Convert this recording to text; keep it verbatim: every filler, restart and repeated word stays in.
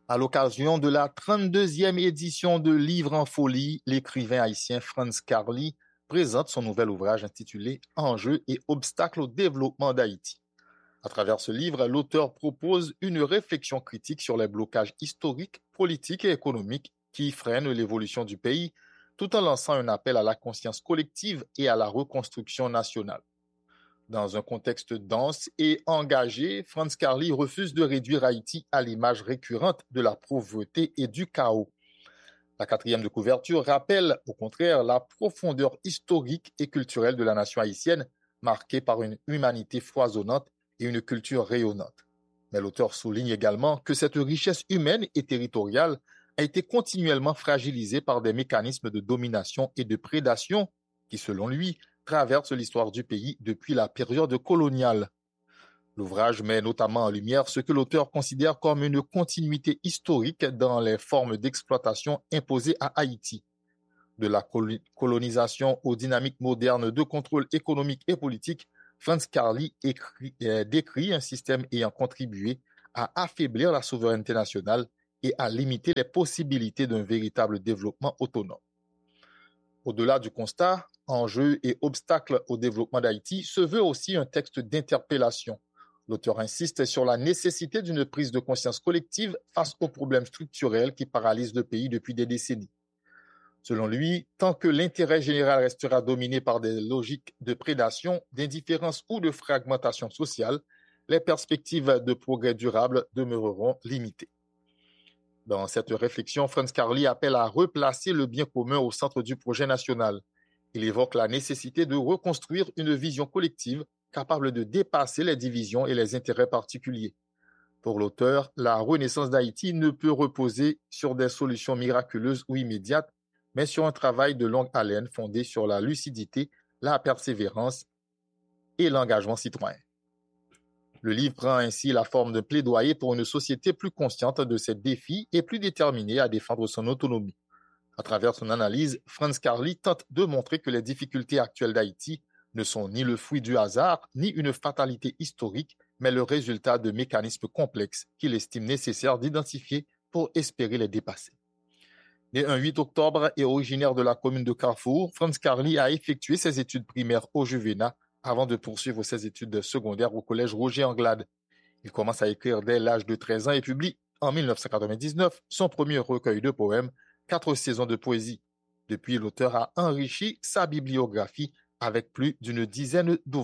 À l'occasion de la trente-deuxième édition de Livres en folie, l'écrivain haïtien Franz Carly présente son nouvel ouvrage intitulé Enjeux et obstacles au développement d'Haïti. À travers ce livre, l'auteur propose une réflexion critique sur les blocages historiques, politiques et économiques qui freinent l'évolution du pays, tout en lançant un appel à la conscience collective et à la reconstruction nationale. Dans un contexte dense et engagé, Franz Carly refuse de réduire Haïti à l'image récurrente de la pauvreté et du chaos. La quatrième de couverture rappelle, au contraire, la profondeur historique et culturelle de la nation haïtienne, marquée par une humanité foisonnante et une culture rayonnante. Mais l'auteur souligne également que cette richesse humaine et territoriale a été continuellement fragilisée par des mécanismes de domination et de prédation qui, selon lui, traversent l'histoire du pays depuis la période coloniale. L'ouvrage met notamment en lumière ce que l'auteur considère comme une continuité historique dans les formes d'exploitation imposées à Haïti. De la colonisation aux dynamiques modernes de contrôle économique et politique, Franz Carly écrit, euh, décrit un système ayant contribué à affaiblir la souveraineté nationale et à limiter les possibilités d'un véritable développement autonome. Au-delà du constat, enjeux et obstacles au développement d'Haïti se veut aussi un texte d'interpellation. L'auteur insiste sur la nécessité d'une prise de conscience collective face aux problèmes structurels qui paralysent le pays depuis des décennies. Selon lui, tant que l'intérêt général restera dominé par des logiques de prédation, d'indifférence ou de fragmentation sociale, les perspectives de progrès durable demeureront limitées. Dans cette réflexion, Franz Carly appelle à replacer le bien commun au centre du projet national. Il évoque la nécessité de reconstruire une vision collective capable de dépasser les divisions et les intérêts particuliers. Pour l'auteur, la renaissance d'Haïti ne peut reposer sur des solutions miraculeuses ou immédiates, mais sur un travail de longue haleine fondé sur la lucidité, la persévérance et l'engagement citoyen. Le livre prend ainsi la forme d'un plaidoyer pour une société plus consciente de ses défis et plus déterminée à défendre son autonomie. À travers son analyse, Franz Carly tente de montrer que les difficultés actuelles d'Haïti ne sont ni le fruit du hasard, ni une fatalité historique, mais le résultat de mécanismes complexes qu'il estime nécessaire d'identifier pour espérer les dépasser. Né un huit octobre et originaire de la commune de Carrefour, Franz Carly a effectué ses études primaires au Juvénat avant de poursuivre ses études secondaires au collège Roger Anglade. Il commence à écrire dès l'âge de treize ans et publie en dix-neuf cent quatre-vingt-dix-neuf son premier recueil de poèmes, Quatre saisons de poésie. Depuis, l'auteur a enrichi sa bibliographie avec plus d'une dizaine d'ouvrages.